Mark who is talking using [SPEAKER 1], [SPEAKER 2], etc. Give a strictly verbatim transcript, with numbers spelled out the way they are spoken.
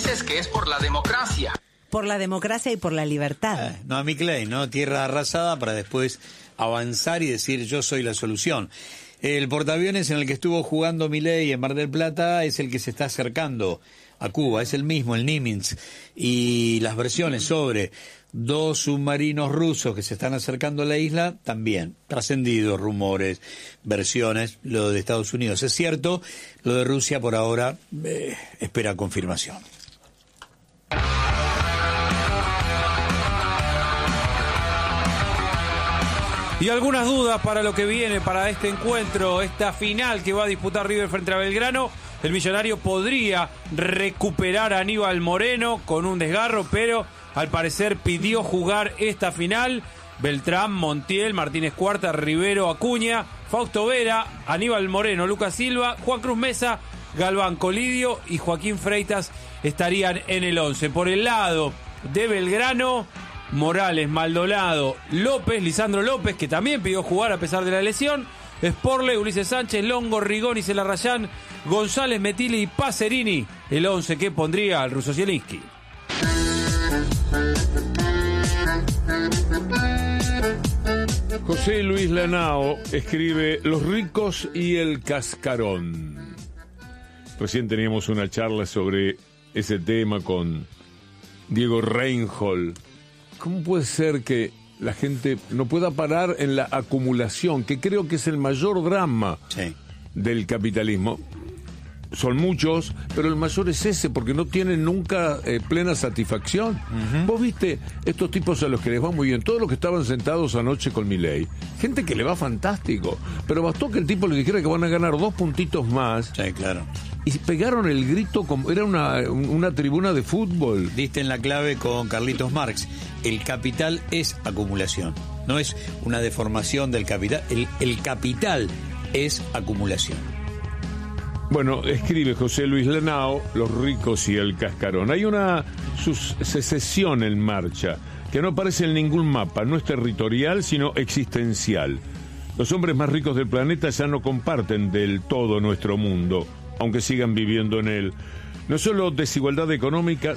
[SPEAKER 1] dices que es por la democracia.
[SPEAKER 2] Por la democracia y por la libertad.
[SPEAKER 3] Eh, no a Milei, ¿no? Tierra arrasada para después avanzar y decir yo soy la solución. El portaaviones en el que estuvo jugando Milei en Mar del Plata es el que se está acercando a Cuba, es el mismo, el Nimitz, y las versiones sobre dos submarinos rusos que se están acercando a la isla también, trascendidos rumores, versiones, lo de Estados Unidos es cierto, lo de Rusia por ahora eh, espera confirmación.
[SPEAKER 4] Y algunas dudas para lo que viene, para este encuentro, esta final que va a disputar River frente a Belgrano. El Millonario podría recuperar a Aníbal Moreno con un desgarro, pero al parecer pidió jugar esta final. Beltrán, Montiel, Martínez Cuarta, Rivero, Acuña, Fausto Vera, Aníbal Moreno, Lucas Silva, Juan Cruz Mesa, Galván Colidio y Joaquín Freitas estarían en el once. Por el lado de Belgrano, Morales, Maldonado, López, Lisandro López, que también pidió jugar a pesar de la lesión, Sporle, Ulises Sánchez, Longo, Rigoni, Celarrayán, González, Metili y Pacerini, el once que pondría al ruso Zielinski.
[SPEAKER 5] José Luis Lanao escribe Los ricos y el cascarón. Recién teníamos una charla sobre ese tema con Diego Reinhold. ¿Cómo puede ser que la gente no pueda parar en la acumulación, que creo que es el mayor drama
[SPEAKER 3] sí.
[SPEAKER 5] del capitalismo? Son muchos, pero el mayor es ese, porque no tienen nunca eh, plena satisfacción. Uh-huh. Vos viste estos tipos a los que les va muy bien, todos los que estaban sentados anoche con Milei, gente que le va fantástico, pero bastó que el tipo le dijera que van a ganar dos puntitos más.
[SPEAKER 3] Sí, claro.
[SPEAKER 5] Y pegaron el grito como era una, una tribuna de fútbol.
[SPEAKER 3] Diste en la clave con Carlitos Marx. El capital es acumulación, no es una deformación del capital. El, el capital es acumulación.
[SPEAKER 5] Bueno, escribe José Luis Lanao, Los ricos y el cascarón. Hay una secesión en marcha que no aparece en ningún mapa, no es territorial, sino existencial. Los hombres más ricos del planeta ya no comparten del todo nuestro mundo, aunque sigan viviendo en él. No solo desigualdad económica,